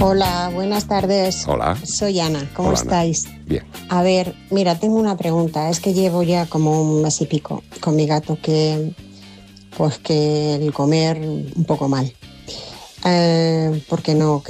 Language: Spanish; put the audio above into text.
Hola, buenas tardes. Hola. Soy Ana, ¿cómo Hola, Ana. estáis? Bien. A ver, mira, tengo una pregunta. Es que llevo ya como un mes y pico con mi gato que el comer un poco mal. Porque no,